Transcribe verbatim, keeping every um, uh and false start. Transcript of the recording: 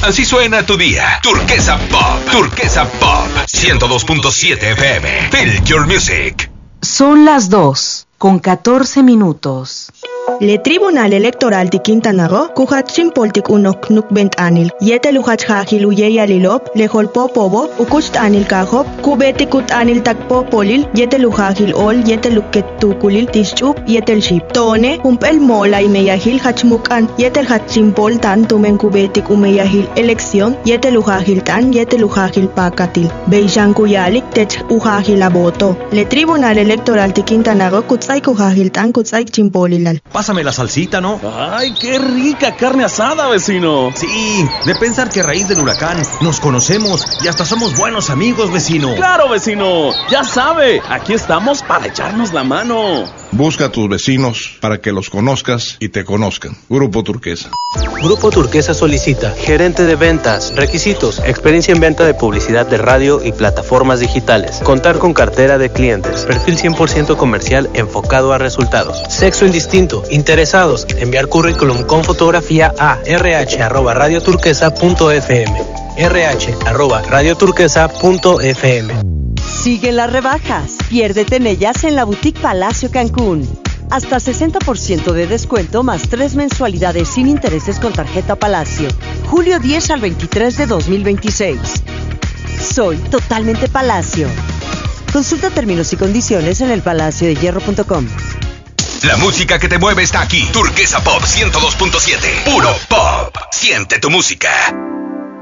Así suena tu día. Turquesa Pop. Turquesa Pop. ciento dos punto siete F M. Feel your music. Son las dos, con catorce minutos. Le Tribunal Electoral de Quintana Roo, kuhatsin poltik unok nukbent anil, yete luhach hajil uye alilop, le holpo pobo, ukust anil kahop, kubeti kut anil takpo polil, yete luhajil ol, yete luket tukulil tischup, yetel ship. Tone, humpel mola y meyahil hachmukan, yetel hatsin pol tan tumen kubetik umeyahil elección, yete luhajil tan, yete luhajil pakatil. Beishan kuyalik tech uhajil aboto. Le Tribunal Electoral de Quintana Roo, kutsay kuhajil tan, kutsay chimpolilal. Pásame la salsita, ¿no? ¡Ay, qué rica carne asada, vecino! Sí, de pensar que a raíz del huracán nos conocemos y hasta somos buenos amigos, vecino. ¡Claro, vecino! Ya sabe, aquí estamos para echarnos la mano. Busca a tus vecinos para que los conozcas y te conozcan. Grupo Turquesa. Grupo Turquesa solicita gerente de ventas, requisitos, experiencia en venta de publicidad de radio y plataformas digitales, contar con cartera de clientes, perfil cien por ciento comercial enfocado a resultados, sexo indistinto, interesados, enviar currículum con fotografía a rh arroba radioturquesa punto f m, rh arroba radioturquesa punto f m. Siguen las rebajas. Piérdete en ellas en la Boutique Palacio Cancún. Hasta sesenta por ciento de descuento más tres mensualidades sin intereses con tarjeta Palacio. julio diez al veintitrés de dos mil veintiséis. Soy totalmente Palacio. Consulta términos y condiciones en el palacio de hierro punto com. La música que te mueve está aquí. Turquesa Pop ciento dos punto siete. Puro pop. Siente tu música.